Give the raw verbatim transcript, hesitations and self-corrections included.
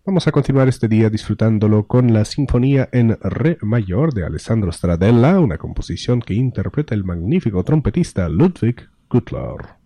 Vamos a continuar este día disfrutándolo con la Sinfonía en Re mayor de Alessandro Stradella, una composición que interpreta el magnífico trompetista Ludwig Gutler.